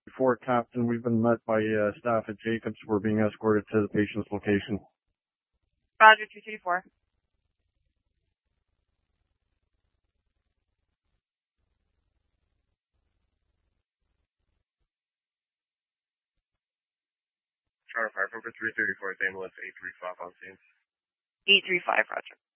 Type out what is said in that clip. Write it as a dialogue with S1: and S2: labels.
S1: 4 Captain, we've been met by staff at Jacobs. We're being escorted to the patient's location.
S2: Roger, 234.
S3: Charter Fire, Focus 334, ambulance 835 on scene.
S2: 835, Roger.